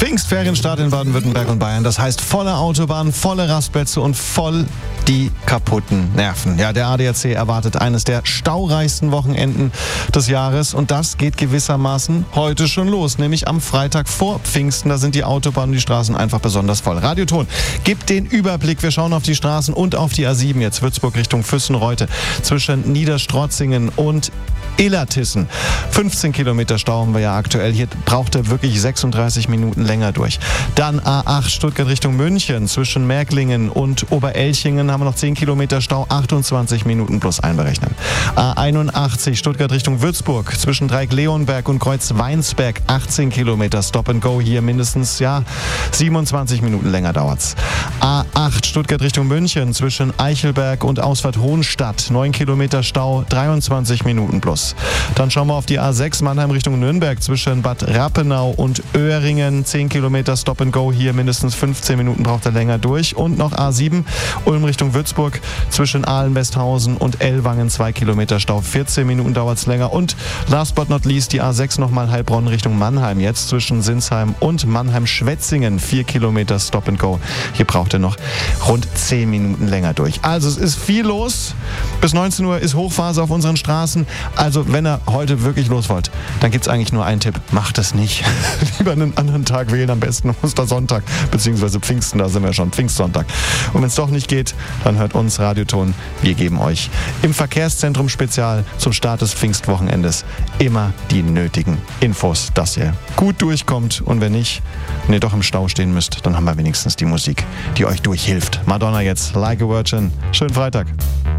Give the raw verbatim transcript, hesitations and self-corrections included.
Pfingstferienstart in Baden-Württemberg und Bayern. Das heißt volle Autobahnen, volle Rastplätze und voll die kaputten Nerven. Ja, der A D A C erwartet eines der staureichsten Wochenenden des Jahres und das geht gewissermaßen heute schon los, nämlich am Freitag vor Pfingsten. Da sind die Autobahnen und die Straßen einfach besonders voll. Radioton gibt den Überblick. Wir schauen auf die Straßen und auf die A sieben jetzt. Würzburg Richtung Füssenreute zwischen Niederstrotzingen und Illertissen. fünfzehn Kilometer Stau haben wir ja aktuell. Hier braucht er wirklich sechsunddreißig Minuten länger durch. Dann A acht Stuttgart Richtung München. Zwischen Märklingen und Oberelchingen haben wir noch zehn Kilometer Stau, achtundzwanzig Minuten plus einberechnen. A einundachtzig Stuttgart Richtung Würzburg. Zwischen Dreieck-Leonberg und Kreuz-Weinsberg achtzehn Kilometer Stop and Go. Hier mindestens ja siebenundzwanzig Minuten länger dauert's. A acht Stuttgart Richtung München. Zwischen Eichelberg und Ausfahrt Hohenstadt. neun Kilometer Stau, dreiundzwanzig Minuten plus. Dann schauen wir auf die A sechs Mannheim Richtung Nürnberg zwischen Bad Rappenau und Öhringen. zehn Kilometer Stop and Go, hier mindestens fünfzehn Minuten braucht er länger durch. Und noch A sieben Ulm Richtung Würzburg zwischen Ahlen-Westhausen und Ellwangen. zwei Kilometer Stau, vierzehn Minuten dauert es länger. Und last but not least die A sechs nochmal Heilbronn Richtung Mannheim. Jetzt zwischen Sinsheim und Mannheim-Schwetzingen. vier Kilometer Stop and Go. Hier braucht er noch rund zehn Minuten länger durch. Also es ist viel los. Bis neunzehn Uhr ist Hochphase auf unseren Straßen. Also wenn ihr heute wirklich los wollt, dann gibt es eigentlich nur einen Tipp. Macht das nicht. Lieber einen anderen Tag wählen, am besten Ostersonntag beziehungsweise Pfingsten, da sind wir schon, Pfingstsonntag. Und wenn es doch nicht geht, dann hört uns Radioton. Wir geben euch im Verkehrszentrum Spezial zum Start des Pfingstwochenendes immer die nötigen Infos, dass ihr gut durchkommt. Und wenn nicht, wenn ihr doch im Stau stehen müsst, dann haben wir wenigstens die Musik, die euch durchhilft. Madonna jetzt, Like a Virgin. Schönen Freitag.